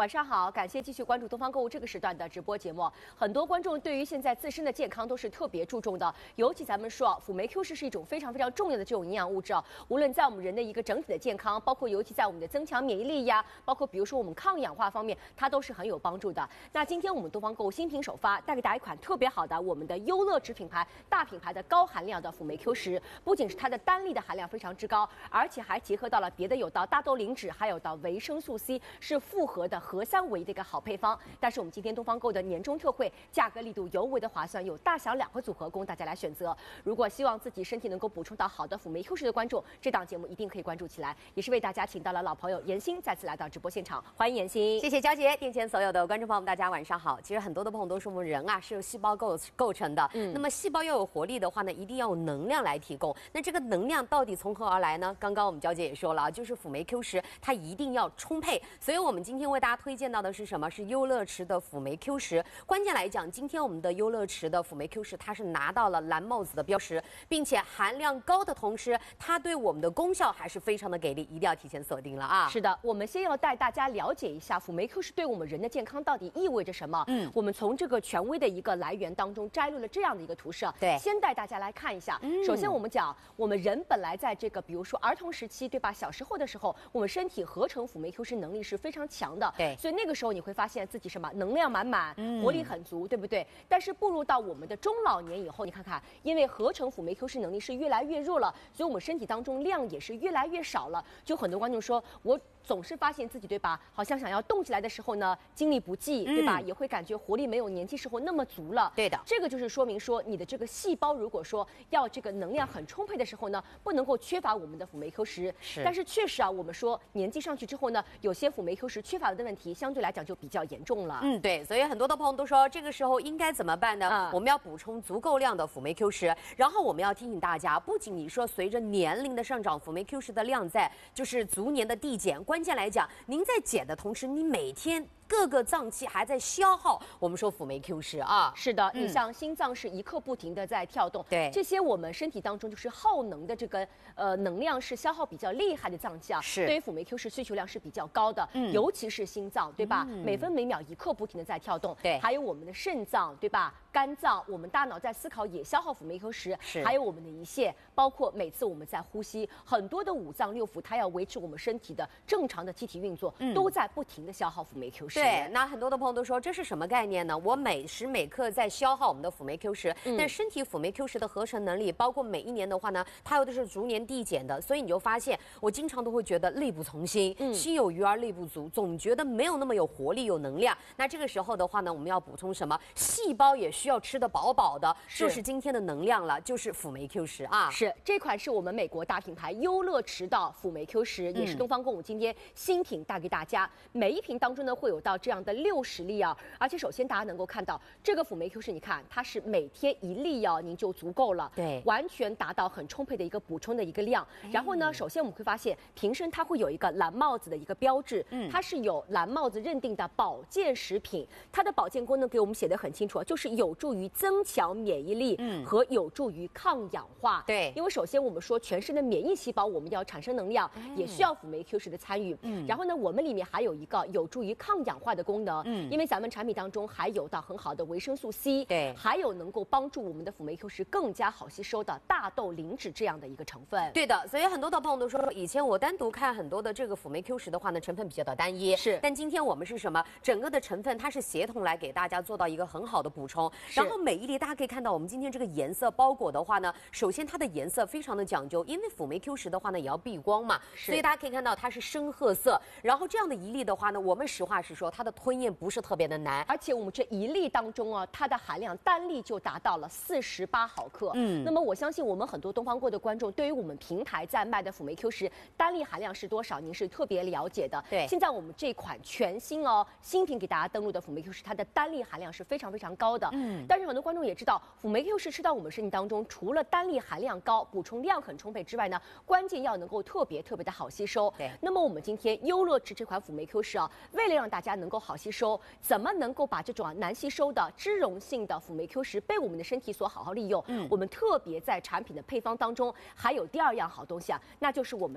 晚上好，感谢继续关注东方购物这个时段的直播节目。很多观众对于现在自身的健康都是特别注重的，尤其咱们说辅酶 Q 十是一种非常重要的这种营养物质啊，无论在我们人的一个整体的健康，包括尤其在我们的增强免疫力呀，包括比如说我们抗氧化方面，它都是很有帮助的。那今天我们东方购物新品首发，带给大家一款特别好的我们的优乐值品牌大品牌的高含量的辅酶 Q 十，不仅是它的单粒的含量非常之高，而且还结合到了别的有到大豆磷脂，还有到维生素 C， 是复合的核三维的一个好配方。但是我们今天东方购的年终特惠，价格力度尤为的划算，有大小两个组合供大家来选择。如果希望自己身体能够补充到好的辅酶 Q 十的观众，这档节目一定可以关注起来。也是为大家请到了老朋友妍欣再次来到直播现场，欢迎妍欣。 谢谢娇姐，电前所有的观众朋友们，大家晚上好。其实很多的朋友都说我们人啊是由细胞构成的，那么细胞要有活力的话呢，一定要有能量来提供。那这个能量到底从何而来呢？刚刚我们娇姐也说了，就是辅酶 Q 十，它一定要充沛。所以我们今天为大家推荐到的是什么？是优乐池的辅酶 Q 十。关键来讲，今天我们的优乐池的辅酶 Q 十，它是拿到了蓝帽子的标识，并且含量高的同时，它对我们的功效还是非常的给力，一定要提前锁定了啊！ 是的，我们先要带大家了解一下辅酶 Q 十对我们人的健康到底意味着什么。我们从这个权威的一个来源当中摘录了这样的一个图示， 对， 先带大家来看一下。首先我们讲，我们人本来在这个比如说儿童时期，对吧？小时候的时候，我们身体合成辅酶 Q 十能力是非常强的， 对， 所以那个时候你会发现自己什么能量满满，活力很足，对不对？但是步入到我们的中老年以后，你看看，因为合成辅酶 Q 十能力是越来越弱了，所以我们身体当中量也是越来越少了。就很多观众说，我总是发现自己，对吧？好像想要动起来的时候呢，精力不济，对吧？也会感觉活力没有年轻时候那么足了。 对的， 这个就是说明说，你的这个细胞如果说要这个能量很充沛的时候呢，不能够缺乏我们的辅酶 Q 十。 是， 但是确实啊，我们说年纪上去之后呢，有些辅酶 Q 十缺乏的问题，相对来讲就比较严重了。 对，所以很多的朋友都说，这个时候应该怎么办呢？我们要补充足够量的辅酶 Q 十，然后我们要提醒大家，不仅你说随着年龄的上涨，辅酶 Q 十的量在就是逐年的递减，关键来讲，您在减的同时，你每天各个脏器还在消耗，我们说辅酶 Q 十啊， 是的，你像心脏是一刻不停的在跳动， 对， 这些我们身体当中就是耗能的这个能量是消耗比较厉害的脏器啊， 是对于辅酶 Q 十需求量是比较高的，尤其是心脏，对吧？每分每秒一刻不停的在跳动， 对， 还有我们的肾脏，对吧？肝脏，我们大脑在思考也消耗辅酶 Q 十，还有我们的胰腺，包括每次我们在呼吸，很多的五脏六腑，它要维持我们身体的正常的机体运作，都在不停的消耗辅酶 Q 十。 对，那很多的朋友都说这是什么概念呢？我每时每刻在消耗我们的辅酶 Q 十，但身体辅酶 Q 十的合成能力，包括每一年的话呢，它又都是逐年递减的，所以你就发现我经常都会觉得力不从心，心有余而力不足，总觉得没有那么有活力、有能量。那这个时候的话呢，我们要补充什么？细胞也需要吃得饱饱的，就是今天的能量了，就是辅酶 Q 十啊。 是，这款是我们美国大品牌优乐池的辅酶 Q 十，也是东方购物今天新品带给大家。每一瓶当中呢会有到这样的60粒啊，而且首先大家能够看到这个辅酶 Q 十，你看它是每天1粒啊，您就足够了， 对， 完全达到很充沛的一个补充的一个量。然后呢，首先我们会发现瓶身它会有一个蓝帽子的一个标志，它是有蓝帽子认定的保健食品，它的保健功能给我们写得很清楚，就是有助于增强免疫力和有助于抗氧化。 对， 因为首先我们说全身的免疫细胞我们要产生能量，也需要辅酶 Q 十的参与。然后呢，我们里面还有一个有助于抗氧化的功能，因为咱们产品当中还有到很好的维生素 C， 对， 还有能够帮助我们的辅酶 Q 十更加好吸收的大豆磷脂这样的一个成分。 对的，所以很多的朋友都说，以前我单独看很多的这个辅酶 Q 十的话呢，成分比较的单一， 是， 但今天我们是什么？整个的成分它是协同来给大家做到一个很好的补充。然后每一粒大家可以看到，我们今天这个颜色包裹的话呢，首先它的颜色非常的讲究，因为辅酶 Q 十的话呢也要避光嘛，所以大家可以看到它是深褐色。然后这样的一粒的话呢，我们实话实说，它的吞咽不是特别的难， 而且我们这一粒当中啊，它的含量单粒就达到了48毫克。那么我相信我们很多东方购的观众，对于我们平台在卖的辅酶 Q 十单粒含量是多少，您是特别了解的。 对， 现在我们这款全新新品给大家登录的辅酶 Q 十，它的单粒含量是非常高的。但是很多观众也知道，辅酶 Q 十吃到我们身体当中，除了单粒含量高、补充量很充沛之外呢，关键要能够特别的好吸收。 对， 那么我们今天优乐池这款辅酶 Q 十为了让大家能够好吸收，怎么能够把这种难吸收的脂溶性的辅酶 Q 十被我们的身体所好好利用？我们特别在产品的配方当中还有第2样好东西啊，那就是我们的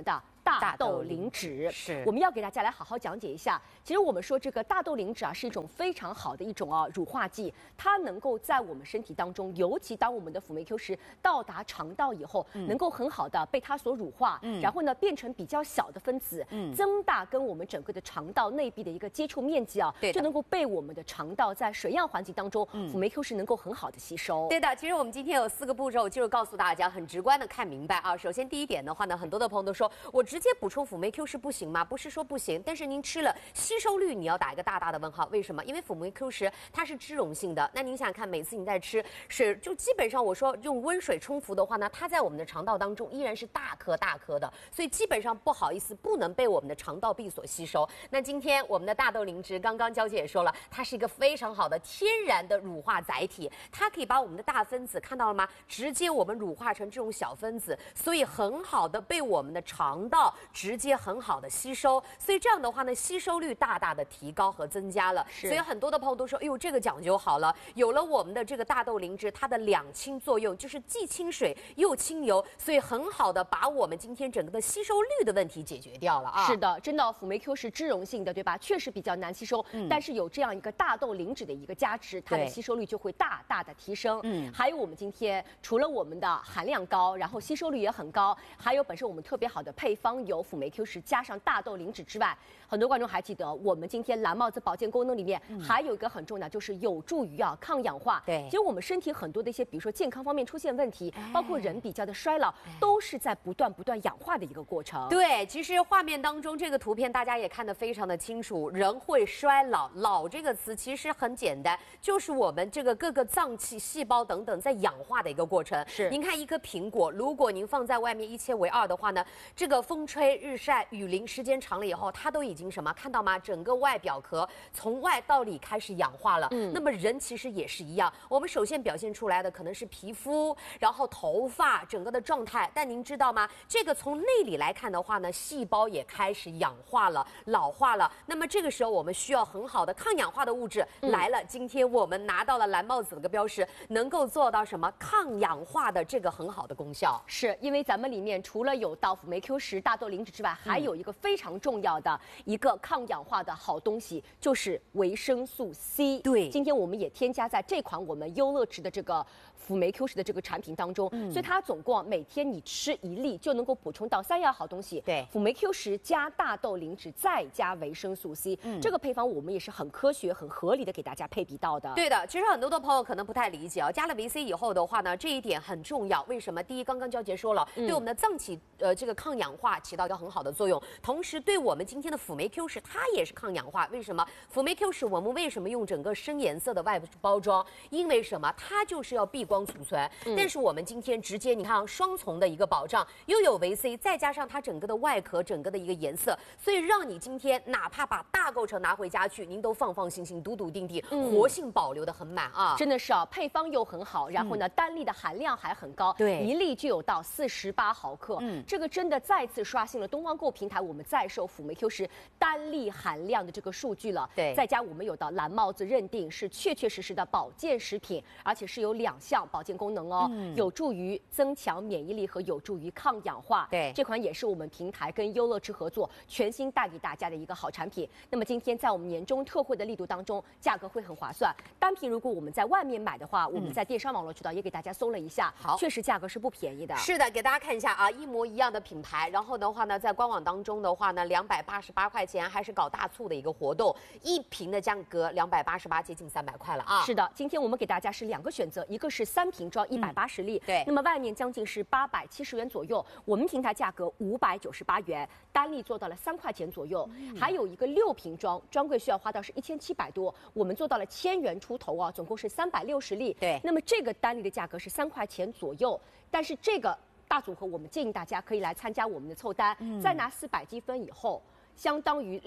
大豆磷脂。 是， 我们要给大家来好好讲解一下。其实我们说这个大豆磷脂啊，是一种非常好的一种乳化剂，它能够在我们身体当中，尤其当我们的辅酶 Q 十到达肠道以后，能够很好的被它所乳化，然后呢变成比较小的分子，增大跟我们整个的肠道内壁的一个接触面积啊，就能够被我们的肠道在水样环境当中，辅酶 Q 十能够很好的吸收。 对的，其实我们今天有4个步骤，就是告诉大家很直观的看明白啊。首先第一点的话呢，很多的朋友都说我直接补充辅酶 Q 十不行吗？不是说不行，但是您吃了吸收率你要打一个大大的问号。为什么？因为辅酶 Q 十它是脂溶性的，那您想想看，每次你在吃水，就基本上我说用温水冲服的话呢，它在我们的肠道当中依然是大颗大颗的，所以基本上不好意思不能被我们的肠道壁所吸收。那今天我们的大豆磷脂，刚刚娇姐也说了，它是一个非常好的天然的乳化载体，它可以把我们的大分子看到了吗？直接我们乳化成这种小分子，所以很好的被我们的肠道直接很好的吸收，所以这样的话呢，吸收率大大的提高和增加了。所以很多的朋友都说，哎呦，这个讲究好了，有了我们的这个大豆磷脂，它的两清作用，就是既清水又清油，所以很好的把我们今天整个的吸收率的问题解决掉了啊。 是的，真的辅酶 Q 是脂溶性的，对吧？确实比较难吸收，但是有这样一个大豆磷脂的一个加持，它的吸收率就会大大的提升。还有我们今天除了我们的含量高，然后吸收率也很高，还有本身我们特别好的配方有辅酶 Q 十加上大豆磷脂之外，很多观众还记得我们今天蓝帽子保健功能里面还有一个很重要，就是有助于抗氧化。 对， 其实我们身体很多的一些，比如说健康方面出现问题，包括人比较的衰老，都是在不断氧化的一个过程。 对，其实画面当中这个图片大家也看得非常的清楚，人会衰老，老这个词其实很简单，就是我们这个各个脏器、细胞等等在氧化的一个过程。 是， 您看一颗苹果，如果您放在外面1切为2的话呢，这个风吹日晒雨淋时间长了以后，它都已经什么看到吗？整个外表壳从外到里开始氧化了。那么人其实也是一样，我们首先表现出来的可能是皮肤，然后头发整个的状态，但您知道吗？这个从内里来看的话呢，细胞也开始氧化了、老化了。那么这个时候我们需要很好的抗氧化的物质来了。今天我们拿到了蓝帽子的个标识，能够做到什么？抗氧化的这个很好的功效。 是因为咱们里面除了有到辅酶 Q 十、大豆磷脂之外，还有一个非常重要的一个抗氧化的好东西，就是维生素 C。 对， 今天我们也添加在这款我们优乐池的这个辅酶 Q 十的这个产品当中，所以它总共每天你吃1粒就能够补充到3样好东西。 对， 辅酶 Q 十加大豆磷脂再加维生素 C，这个配方我们也是很科学、很合理的给大家配比到的。 对的，其实很多的朋友可能不太理解加了维 C 以后的话呢，这一点很重要。为什么？第一，刚刚娇姐说了，对我们的脏器这个抗氧化起到一个很好的作用，同时对我们今天的辅酶 Q 十它也是抗氧化。为什么？辅酶 Q 十我们为什么用整个深颜色的外部包装？因为什么？它就是要避光储存。但是我们今天直接你看双重的一个保障，又有维 C， 再加上它整个的外壳、整个的一个颜色，所以让你今天哪怕把大构成拿回家去，您都放放心心、笃笃定定，活性保留的很满啊！ 真的是配方又很好，然后呢，单粒的含量还很高， 对 ，1粒就有到48毫克。这个真的再次刷新了东方购平台我们在售辅酶 Q 十单粒含量的这个数据了。 对， 再加我们有到蓝帽子认定是确实的保健食品，而且是有2项保健功能哦，有助于增强免疫力和有助于抗氧化。 对， 这款也是我们平台跟优乐池合作全新带给大家的一个好产品。那么今天在我们年终特惠的力度当中，价格会很划算。单品如果我们在外面买的话，我们在电商网络渠道也给大家搜了一下， 好， 确实价格是不便宜的。 是的，给大家看一下啊，一模一样的品牌，然后的话呢，在官网当中的话呢，288块钱，还是搞大促的一个活动，一瓶的价格288，接近300块了啊。 是的，今天我们给大家是2个选择，一个是3瓶装180粒， 对， 那么外面将近是870元左右，我们平台价格598元，单粒做到了3块钱左右，还有一个6瓶装，专柜需要花到是1700多，我们做到了1000元出头啊，总共是360粒。 对， 那么这个单粒的价格是3块钱左右，但是这个大组合我们建议大家可以来参加我们的凑单，再拿400积分以后，相当于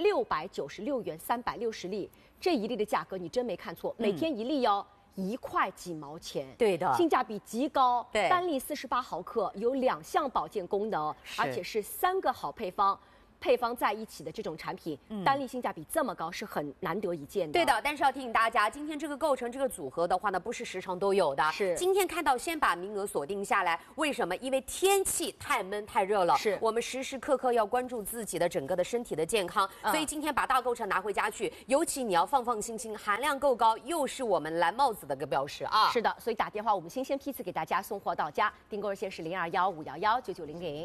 696元360粒，这1粒的价格你真没看错，每天1粒哦。1块几毛钱， 对的， 性价比极高。 对， 单粒48毫克，有2项保健功能，而且是3个好配方。 配方在一起的这种产品，单粒性价比这么高是很难得一见的。 对的，但是要提醒大家，今天这个构成这个组合的话呢，不是时常都有的。 是今天看到先把名额锁定下来，为什么？因为天气太闷太热了， 是我们时时刻刻要关注自己的整个的身体的健康，所以今天把大构成拿回家去，尤其你要放放心心，含量够高，又是我们蓝帽子的一个标识啊。 是的，所以打电话我们新鲜批次给大家送货到家，订购热线是0215119900。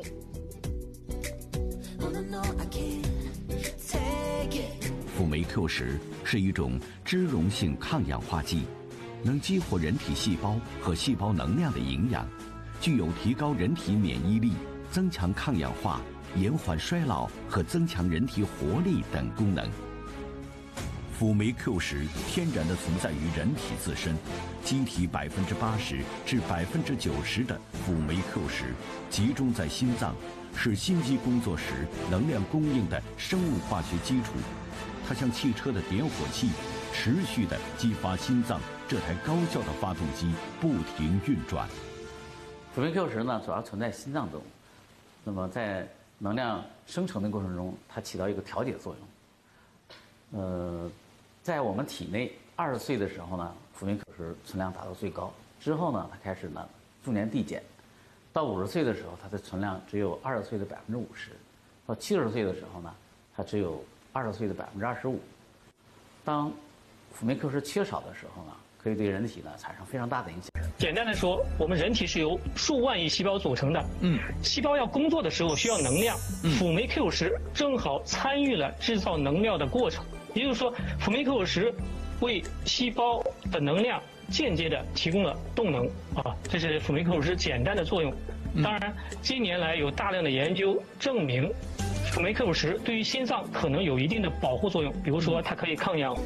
辅酶 Q10是一种脂溶性抗氧化剂，能激活人体细胞和细胞能量的营养，具有提高人体免疫力、增强抗氧化、延缓衰老和增强人体活力等功能。辅酶 Q10天然的存在于人体自身，机体80%至90%的辅酶 Q10集中在心脏，是心肌工作时能量供应的生物化学基础。它像汽车的点火器，持续地激发心脏这台高效的发动机不停运转。 辅酶 Q10呢，主要存在心脏中，那么在能量生成的过程中，它起到一个调节作用。在我们体内20岁的时候呢，辅酶 Q10存量达到最高，之后呢，它开始呢逐年递减，到50岁的时候，它的存量只有20岁的50%，到70岁的时候呢，它只有20岁的25%。当辅酶 Q10缺少的时候呢，可以对人体呢产生非常大的影响。 简单的说，我们人体是由数万亿细胞组成的。细胞要工作的时候需要能量，辅酶 Q10正好参与了制造能量的过程。也就是说，辅酶 Q10为细胞的能量间接的提供了动能啊，这是辅酶 Q10简单的作用。当然，近年来有大量的研究证明，辅酶 Q10对于心脏可能有一定的保护作用，比如说它可以抗氧。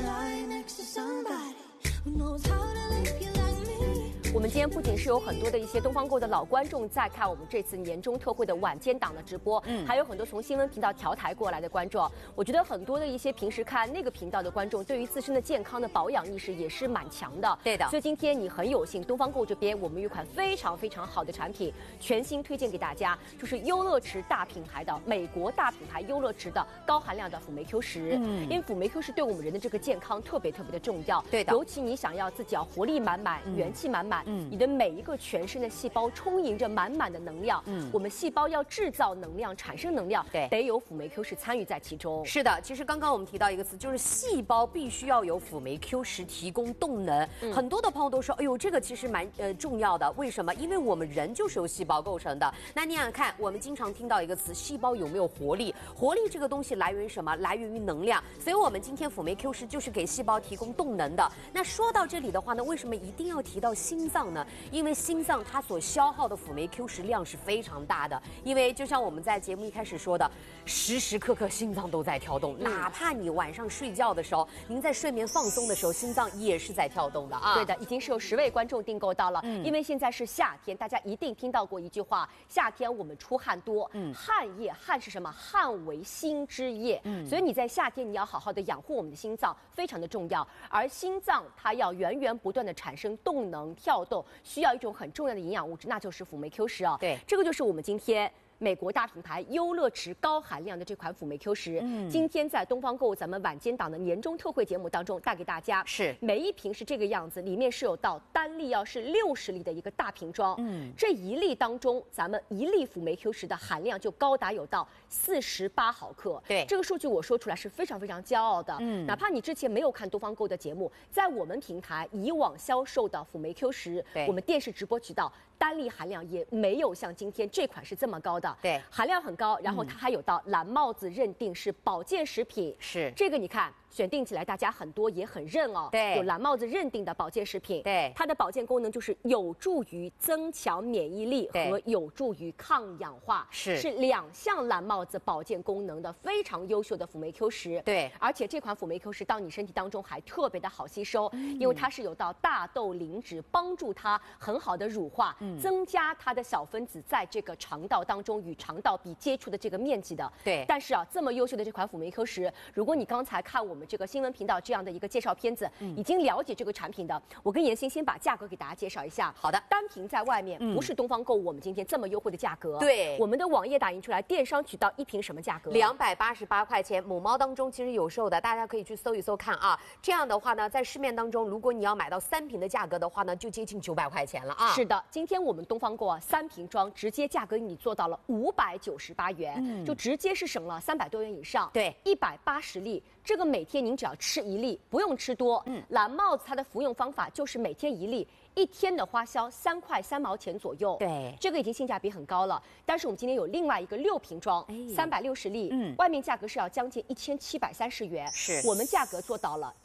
我们今天不仅是有很多的一些东方购的老观众在看我们这次年终特惠的晚间档的直播，还有很多从新闻频道调台过来的观众。我觉得很多的一些平时看那个频道的观众，对于自身的健康的保养意识也是蛮强的。 对的。 所以今天你很有幸，东方购这边我们有一款非常非常好的产品，全新推荐给大家，就是优乐驰大品牌的美国大品牌优乐驰的高含量的辅酶 Q10。因为辅酶 Q10对我们人的这个健康特别的重要。 对的。 尤其你想要自己要活力满满、元气满满。你的每一个全身的细胞充盈着满满的能量。我们细胞要制造能量、产生能量， 对， 得有辅酶 Q10参与在其中。 是的，其实刚刚我们提到一个词，就是细胞必须要有辅酶 Q10提供动能。很多的朋友都说，哎呦，这个其实蛮重要的。为什么？因为我们人就是由细胞构成的。那你想想看，我们经常听到一个词，细胞有没有活力？活力这个东西来源于什么？来源于能量。所以我们今天辅酶 Q10就是给细胞提供动能的。那说到这里的话呢，为什么一定要提到心脏呢？因为心脏它所消耗的辅酶 Q10量是非常大的。因为就像我们在节目一开始说的，时时刻刻心脏都在跳动，哪怕你晚上睡觉的时候，您在睡眠放松的时候，心脏也是在跳动的啊。 对的，已经是有10位观众订购到了。因为现在是夏天，大家一定听到过一句话：夏天我们出汗多，汗液，汗是什么？汗为心之液。所以你在夏天你要好好的养护我们的心脏，非常的重要。而心脏它要源源不断的产生动能跳动，需要一种很重要的营养物质，那就是辅酶 Q10啊。 对， 这个就是我们今天美国大品牌优乐驰高含量的这款辅酶 Q10。今天在东方购咱们晚间档的年终特惠节目当中带给大家， 是每一瓶是这个样子，里面是有到单粒要是60粒的一个大瓶装。这1粒当中，咱们1粒辅酶 Q10的含量就高达有到48毫克。 对， 这个数据我说出来是非常非常骄傲的。哪怕你之前没有看东方购的节目，在我们平台以往销售的辅酶 Q10，我们电视直播渠道单粒含量也没有像今天这款是这么高的。 对， 含量很高，然后它还有到蓝帽子认定是保健食品。 是这个你看选定起来，大家很多也很认哦。 对， 有蓝帽子认定的保健食品。 对， 它的保健功能就是有助于增强免疫力和有助于抗氧化。是2项蓝帽子保健功能的非常优秀的辅酶 Q10。 对， 而且这款辅酶 Q10到你身体当中还特别的好吸收，因为它是有到大豆磷脂帮助它很好的乳化。 增加它的小分子在这个肠道当中与肠道比接触的这个面积的。 对。 但是啊，这么优秀的这款辅酶 Q 10，如果你刚才看我们这个新闻频道这样的一个介绍片子，已经了解这个产品的，我跟妍欣先把价格给大家介绍一下。 好的。 单瓶在外面不是东方购物我们今天这么优惠的价格。 对。 我们的网页打印出来，电商渠道一瓶什么价格 ？288块钱。母猫当中其实有售的，大家可以去搜一搜看啊。这样的话呢，在市面当中，如果你要买到3瓶的价格的话呢，就接近900块钱了啊。 是的，今天我们东方购啊，3瓶装直接价格你做到了598元，就直接是省了300多元以上。 对 ，180粒，这个每天您只要吃1粒，不用吃多。蓝帽子它的服用方法就是每天1粒。1天的花销3块3毛钱左右， 对， 这个已经性价比很高了。但是我们今天有另外一个6瓶装，360粒，外面价格是要将近1730元， 是我们价格做到了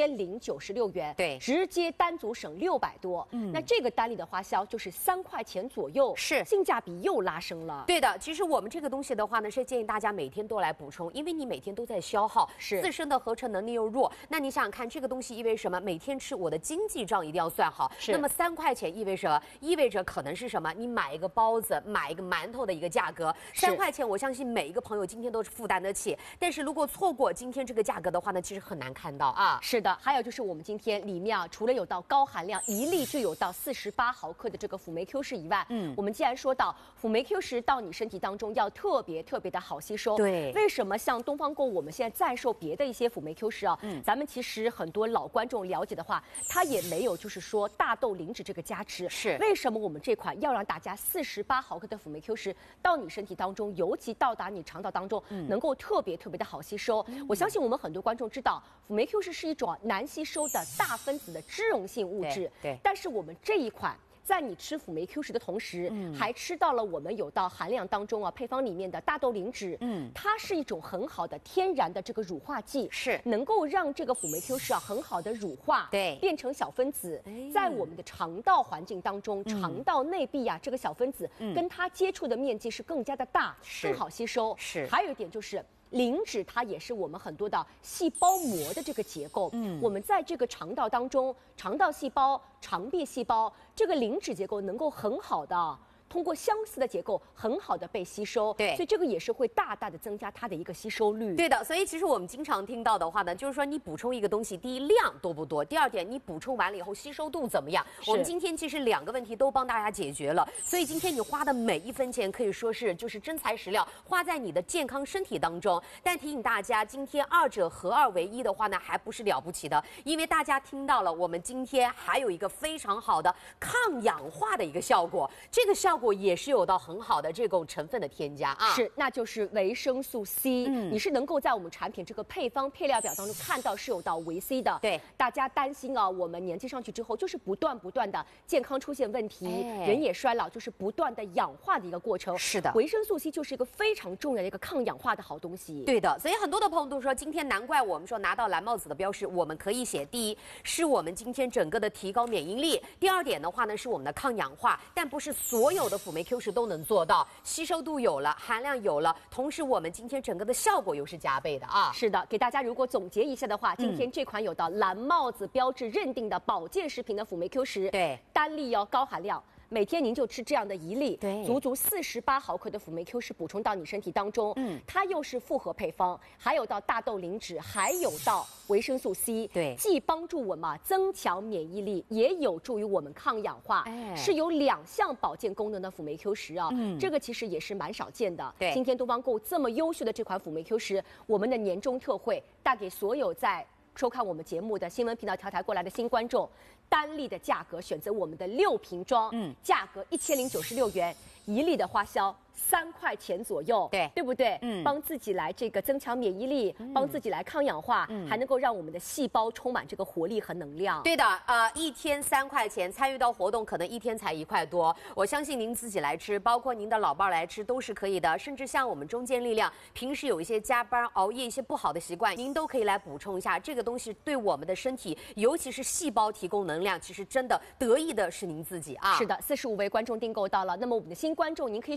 1096元， 对， 直接单组省600多，那这个单粒的花销就是3块钱左右， 是性价比又拉升了。 对的，其实我们这个东西的话呢，是建议大家每天都来补充，因为你每天都在消耗， 是自身的合成能力又弱，那你想想看，这个东西意味着什么？每天吃，我的经济账一定要算好， 是。 那么3块钱意味着什么？意味着可能是什么？你买一个包子、买一个馒头的一个价格，3块钱，我相信每一个朋友今天都是负担得起。但是如果错过今天这个价格的话呢，其实很难看到啊。 是的，还有就是我们今天里面啊，除了有到高含量1粒就有到48毫克的这个辅酶 Q 10以外，我们既然说到辅酶 Q 10到你身体当中要特别的好吸收， 对， 为什么像东方购我们现在在售别的一些辅酶 Q 10啊，咱们其实很多老观众了解的话，它也没有就是说大豆磷脂这个加持。 是为什么我们这款要让大家48毫克的辅酶 Q 10到你身体当中，尤其到达你肠道当中，能够特别的好吸收？我相信我们很多观众知道，辅酶 Q 10是一种难吸收的大分子的脂溶性物质， 对。 但是我们这一款，在你吃辅酶 Q 10的同时，还吃到了我们有到含量当中啊，配方里面的大豆磷脂，它是一种很好的天然的这个乳化剂， 是能够让这个辅酶 Q 10啊很好的乳化， 对， 变成小分子，在我们的肠道环境当中，肠道内壁啊，这个小分子跟它接触的面积是更加的大，更好吸收。 是， 还有一点就是。磷脂它也是我们很多的细胞膜的这个结构，我们在这个肠道当中，肠道细胞、肠壁细胞这个磷脂结构能够很好的通过相似的结构很好的被吸收， 对， 所以这个也是会大的增加它的一个吸收率。 对的，所以其实我们经常听到的话呢，就是说你补充一个东西，第一量多不多，第二点你补充完了以后吸收度怎么样？我们今天其实2个问题都帮大家解决了，所以今天你花的每1分钱可以说是就是真材实料，花在你的健康身体当中。但提醒大家，今天2者合2为1的话呢，还不是了不起的，因为大家听到了，我们今天还有一个非常好的抗氧化的一个效果，这个效果也是有到很好的这种成分的添加啊， 是，那就是维生素 C，你是能够在我们产品这个配方配料表当中看到是有到维 C 的。 对， 大家担心啊，我们年纪上去之后就是不断的健康出现问题，人也衰老，就是不断的氧化的一个过程。 是的， 维生素 C 就是一个非常重要的一个抗氧化的好东西。 对的，所以很多的朋友都说，今天难怪我们说拿到蓝帽子的标识，我们可以写第一是我们今天整个的提高免疫力，第2点的话呢是我们的抗氧化，但不是所有的辅酶 Q 10都能做到，吸收度有了，含量有了，同时我们今天整个的效果又是加倍的啊。 是的，给大家如果总结一下的话，今天这款有到蓝帽子标志认定的保健食品的辅酶 Q 10， 对， 单粒要高含量。每天您就吃这样的1粒， 对， 足48毫克的辅酶 Q 10补充到你身体当中，它又是复合配方，还有到大豆磷脂，还有到维生素 C， 对， 既帮助我们增强免疫力，也有助于我们抗氧化，是有2项保健功能的辅酶 Q 10啊，这个其实也是蛮少见的。 对， 今天东方购这么优秀的这款辅酶 Q 10，我们的年终特惠带给所有在收看我们节目的新闻频道调台过来的新观众，单粒的价格选择我们的6瓶装，价格1096元，1粒的花销3块钱左右，对不对？帮自己来这个增强免疫力，帮自己来抗氧化，还能够让我们的细胞充满这个活力和能量。 对的，1天3块钱，参与到活动可能1天才1块多。我相信您自己来吃，包括您的老伴来吃都是可以的。甚至像我们中坚力量，平时有一些加班熬夜一些不好的习惯，您都可以来补充一下。这个东西对我们的身体，尤其是细胞提供能量，其实真的得益的是您自己啊。 是的，45位观众订购到了。那么我们的新观众，您可以选择获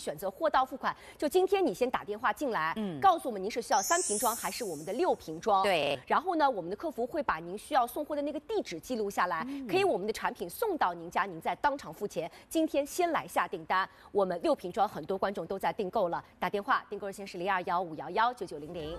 货到付款，就今天你先打电话进来，告诉我们您是需要3瓶装还是我们的6瓶装。 对， 然后呢，我们的客服会把您需要送货的那个地址记录下来，可以我们的产品送到您家，您再当场付钱。今天先来下订单，我们6瓶装很多观众都在订购了，打电话订购热线是0215119900。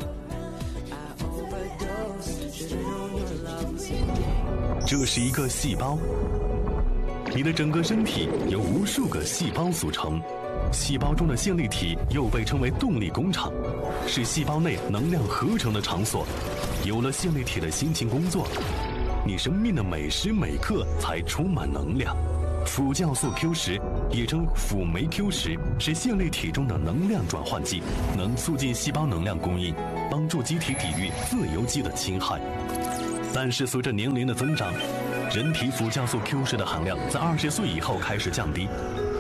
这是一个细胞，你的整个身体由无数个细胞组成，细胞中的线粒体又被称为动力工厂，是细胞内能量合成的场所。有了线粒体的辛勤工作，你生命的每时每刻才充满能量。辅酵素 Q10，也称辅酶 Q10，是线粒体中的能量转换剂，能促进细胞能量供应，帮助机体抵御自由基的侵害。但是随着年龄的增长，人体辅酵素 Q10的含量在20岁以后开始降低，